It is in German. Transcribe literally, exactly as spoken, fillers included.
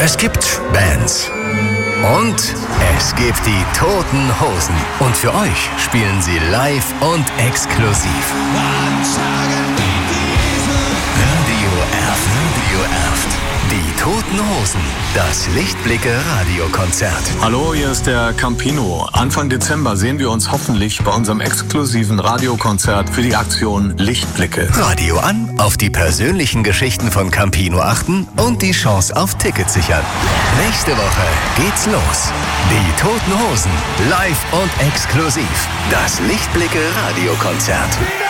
Es gibt Bands. Und es gibt die Toten Hosen. Und für euch spielen sie live und exklusiv. Radio Erft. Radio Erft. Die Toten Hosen. Das Lichtblicke-Radiokonzert. Hallo, hier ist der Campino. Anfang Dezember sehen wir uns hoffentlich bei unserem exklusiven Radiokonzert für die Aktion Lichtblicke. Radio an, auf die persönlichen Geschichten von Campino achten und die Chance auf Tickets sichern. Nächste Woche geht's los. Die Toten Hosen. Live und exklusiv. Das Lichtblicke-Radiokonzert.